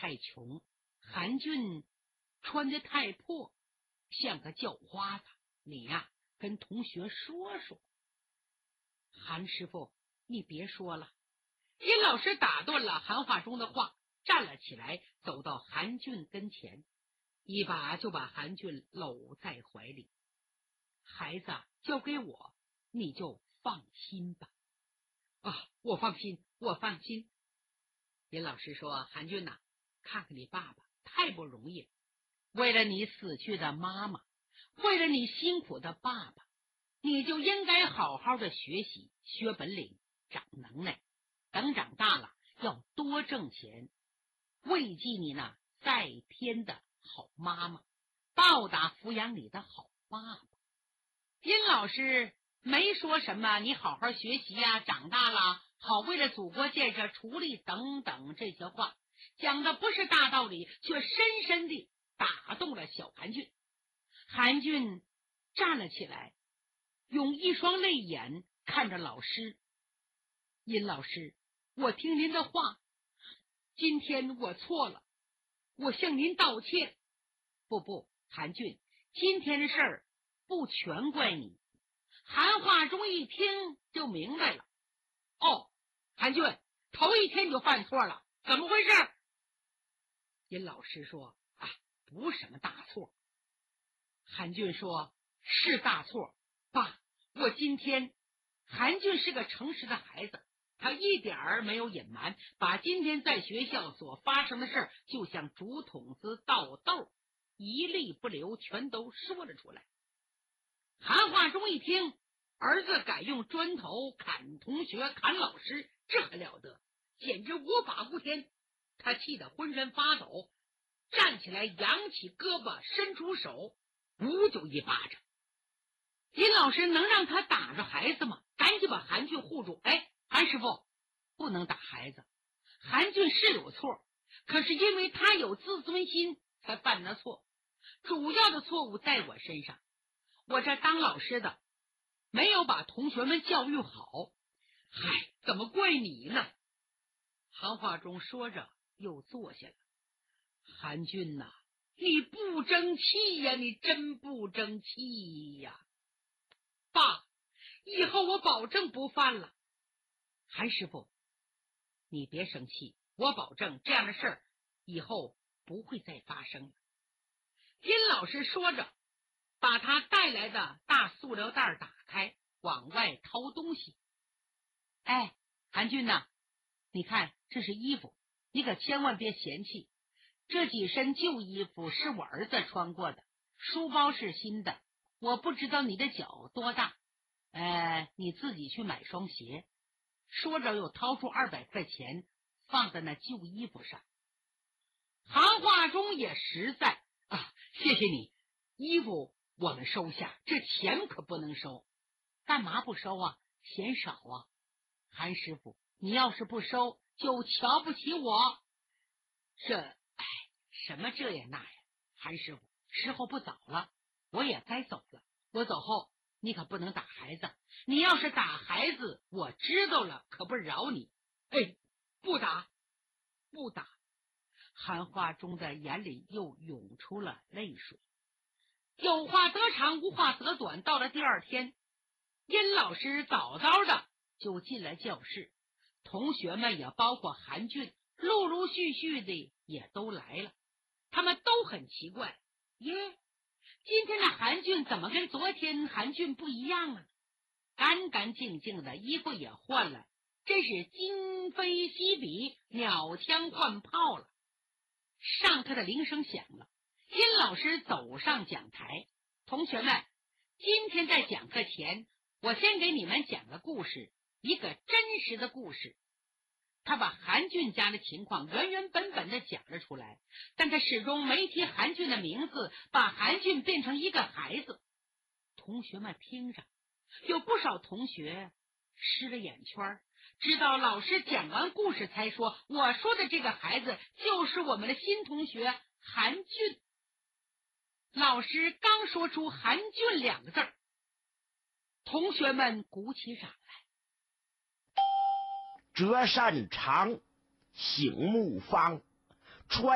太穷，韩俊穿得太破，像个叫花子，你呀，跟同学说说。韩师傅，你别说了。殷老师打断了韩化中的话，站了起来，走到韩俊跟前，一把就把韩俊搂在怀里。孩子交给我，你就放心吧。我放心，我放心。殷老师说，韩俊呐，看看你爸爸太不容易了，为了你死去的妈妈，为了你辛苦的爸爸，你就应该好好的学习，学本领，长能耐，等长大了要多挣钱，慰藉你那在天的好妈妈，报答抚养你的好爸爸。殷老师没说什么你好好学习呀，长大了好为了祖国建设出力等等这些话，讲的不是大道理，却深深地打动了小韩俊。韩俊站了起来，用一双泪眼看着老师。殷老师，我听您的话，今天我错了，我向您道歉。不，韩俊，今天的事儿不全怪你。韩化中一听就明白了。韩俊，头一天就犯错了，怎么回事？殷老师说，不是什么大错。韩俊说，是大错。爸，我今天，韩俊是个诚实的孩子，他一点儿没有隐瞒，把今天在学校所发生的事儿，就像竹筒子倒豆，一粒不留，全都说了出来。韩化中一听，儿子敢用砖头砍同学，砍老师，这还了得，简直无法无天。他气得浑身发抖，站起来，扬起胳膊，伸出手，就一巴掌。殷老师能让他打着孩子吗？赶紧把韩俊护住。韩师傅，不能打孩子，韩俊是有错，可是因为他有自尊心才犯的错，主要的错误在我身上，我这当老师的没有把同学们教育好。怎么怪你呢？韩化中说着又坐下了。韩俊呐，你不争气呀，你真不争气呀。爸，以后我保证不犯了。韩师傅，你别生气，我保证这样的事儿以后不会再发生了。殷老师说着，把他带来的大塑料袋打开，往外掏东西。韩俊呐，你看这是衣服，你可千万别嫌弃。这几身旧衣服是我儿子穿过的，书包是新的，我不知道你的脚多大，你自己去买双鞋。说着又掏出200块钱放在那旧衣服上。韩化中也实在，谢谢你，衣服我们收下，这钱可不能收。干嘛不收啊？嫌少啊？韩师傅，你要是不收就瞧不起我。什么这呀那呀？韩师傅，时候不早了，我也该走了。我走后你可不能打孩子，你要是打孩子，我知道了可不饶你。不打。韩化中的眼里又涌出了泪水。有话则长，无话则短。到了第二天，殷老师早早的就进了教室，同学们也包括韩俊，陆陆续续的也都来了。他们都很奇怪，今天的韩俊怎么跟昨天韩俊不一样啊？干干净净的，衣服也换了，真是今非昔比，鸟枪换炮了。上课的铃声响了，殷老师走上讲台。同学们，今天在讲课前，我先给你们讲个故事，一个真实的故事。他把韩俊家的情况原原本本的讲了出来，但他始终没提韩俊的名字，把韩俊变成一个孩子。同学们听着，有不少同学湿了眼圈，直到老师讲完故事才说，我说的这个孩子就是我们的新同学韩俊。老师刚说出韩俊2个字，同学们鼓起掌来。 折扇长，醒木方，穿